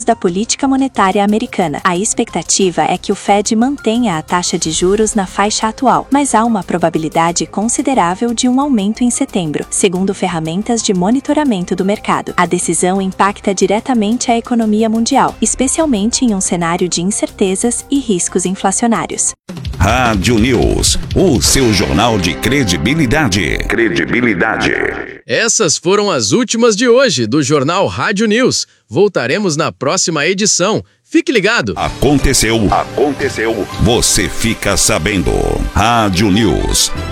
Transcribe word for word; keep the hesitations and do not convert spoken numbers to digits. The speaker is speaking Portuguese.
da política monetária americana. A expectativa é que o Fed mantenha a taxa de juros na faixa atual, mas há uma probabilidade considerável de um aumento em setembro, segundo ferramentas de monitoramento do mercado. A decisão impacta diretamente a economia mundial, especialmente em um cenário de incertezas e riscos inflacionários. Rádio News, o seu jornal de credibilidade. Credibilidade. Essas foram as últimas de hoje do Jornal Rádio News. Voltaremos na próxima edição. Fique ligado. Aconteceu. Aconteceu. Você fica sabendo. Rádio News.